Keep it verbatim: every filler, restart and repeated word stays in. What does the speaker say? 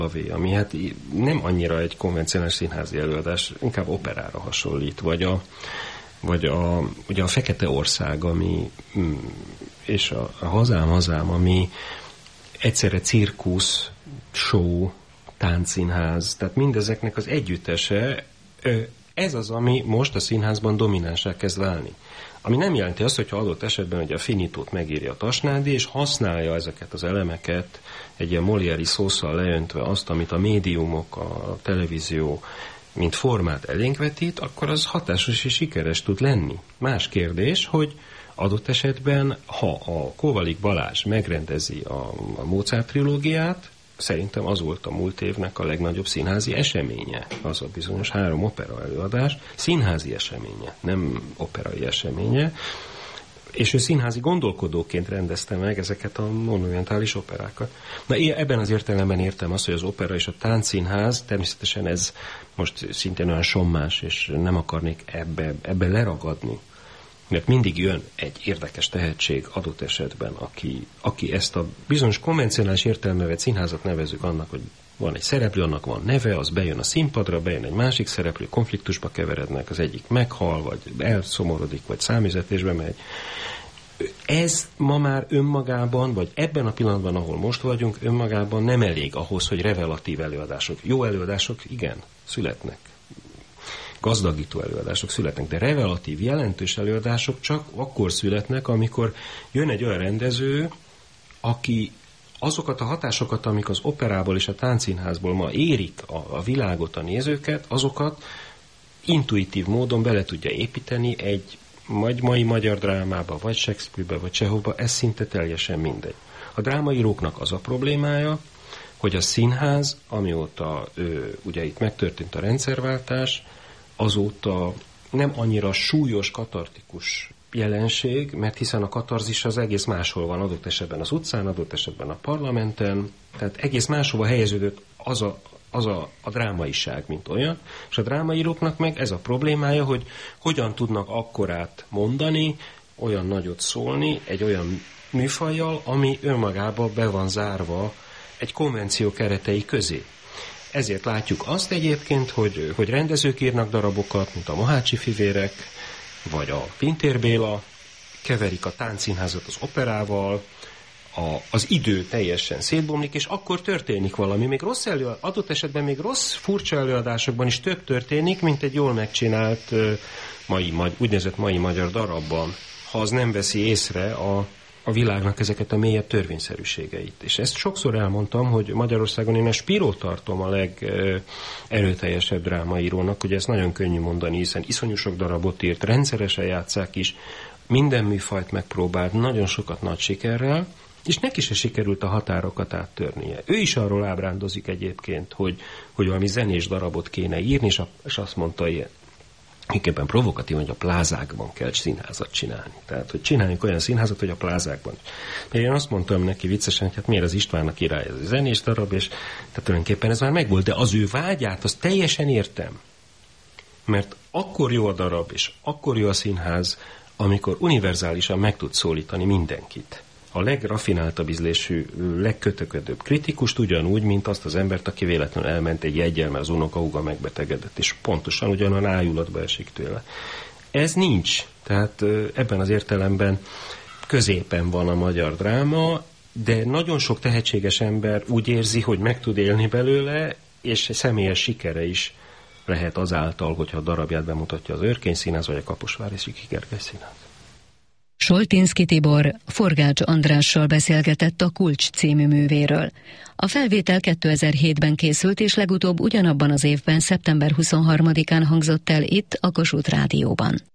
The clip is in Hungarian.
ami hát nem annyira egy konvencionális színházi előadás, inkább operára hasonlít, vagy a, vagy a, ugye a Fekete Ország, ami, és a, a Hazám, Hazám, ami egyszerre cirkusz, show, táncszínház, tehát mindezeknek az együttese, ez az, ami most a színházban dominánsá kezd válni. Ami nem jelenti azt, hogyha adott esetben hogy a Finitót megírja a Tasnádi, és használja ezeket az elemeket egy ilyen Molière-i szószal leöntve azt, amit a médiumok, a televízió mint formát elénk vetít, akkor az hatásos és sikeres tud lenni. Más kérdés, hogy adott esetben, ha a Kovalik Balázs megrendezi a, a Mozart trilógiát, szerintem az volt a múlt évnek a legnagyobb színházi eseménye. Az a bizonyos három opera előadás, színházi eseménye, nem operai eseménye, és ő színházi gondolkodóként rendezte meg ezeket a monumentális operákat. Na, ebben az értelemben értem azt, hogy az opera és a táncszínház, természetesen ez most szintén olyan sommás, és nem akarnék ebbe, ebbe leragadni. Mert mindig jön egy érdekes tehetség adott esetben, aki, aki ezt a bizonyos konvencionális értelembe vett színházat nevezzük annak, hogy van egy szereplő, annak van neve, az bejön a színpadra, bejön egy másik szereplő, konfliktusba keverednek, az egyik meghal, vagy elszomorodik, vagy számüzetésbe megy. Ez ma már önmagában, vagy ebben a pillanatban, ahol most vagyunk, önmagában nem elég ahhoz, hogy revelatív előadások. Jó előadások, igen, születnek. Gazdagító előadások születnek, de revelatív, jelentős előadások csak akkor születnek, amikor jön egy olyan rendező, aki azokat a hatásokat, amik az operából és a táncszínházból ma érik a, a világot, a nézőket, azokat intuitív módon bele tudja építeni egy vagy mai magyar drámába, vagy Shakespeare-be, vagy Csehovba, ez szinte teljesen mindegy. A drámaíróknak az a problémája, hogy a színház, amióta ő, ugye itt megtörtént a rendszerváltás, azóta nem annyira súlyos, katartikus jelenség, mert hiszen a katarzis az egész máshol van, adott esetben az utcán, adott esetben a parlamenten, tehát egész máshova helyeződött az a, az a, a drámaiság, mint olyan, és a drámaíróknak meg ez a problémája, hogy hogyan tudnak akkorát mondani, olyan nagyot szólni, egy olyan műfajjal, ami önmagában be van zárva egy konvenció keretei közé. Ezért látjuk azt egyébként, hogy, hogy rendezők írnak darabokat, mint a Mohácsi fivérek, vagy a Pintér Béla, keverik a táncszínházat az operával, a, az idő teljesen szétbomlik, és akkor történik valami. Még rossz elő, adott esetben még rossz, furcsa előadásokban is több történik, mint egy jól megcsinált mai, úgynevezett mai magyar darabban, ha az nem veszi észre a a világnak ezeket a mélyebb törvényszerűségeit. És ezt sokszor elmondtam, hogy Magyarországon én a Spirót tartom a legerőteljesebb drámaírónak, ugye ezt nagyon könnyű mondani, hiszen iszonyú sok darabot írt, rendszeresen játsszák is, minden műfajt megpróbált, nagyon sokat nagy sikerrel, és neki se sikerült a határokat áttörnie. Ő is arról ábrándozik egyébként, hogy, hogy valami zenés darabot kéne írni, és, a, és azt mondta, ilyen inkább provokatív, hogy a plázákban kell színházat csinálni. Tehát, hogy csináljunk olyan színházat, hogy a plázákban. Mert én azt mondtam neki viccesen, hogy hát miért az Istvánnak király ez a zenés darab, és tehát tulajdonképpen ez már megvolt, de az ő vágyát, azt teljesen értem. Mert akkor jó a darab, és akkor jó a színház, amikor univerzálisan meg tud szólítani mindenkit. A legrafináltabb ízlésű, legkötöködőbb kritikust ugyanúgy, mint azt az embert, aki véletlenül elment egy jeggyel, mert az unokahúga megbetegedett, és pontosan ugyanolyan ájulatba esik tőle. Ez nincs. Tehát ebben az értelemben középen van a magyar dráma, de nagyon sok tehetséges ember úgy érzi, hogy meg tud élni belőle, és személyes sikere is lehet azáltal, hogyha a darabját bemutatja az Örkény Színház, vagy a Kaposvári Gergely Színház. Soltynszky Tibor Forgács Andrással beszélgetett a Kulcs című művéről. A felvétel kétezer-hétben készült, és legutóbb ugyanabban az évben, szeptember huszonharmadikán hangzott el itt a Kossuth Rádióban.